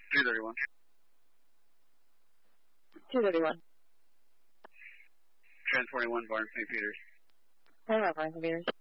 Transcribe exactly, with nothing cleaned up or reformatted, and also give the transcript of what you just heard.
two thirty-one. two thirty-one. Trans forty-one, Barnes, Saint Peters. Hello, Barnes and Peters.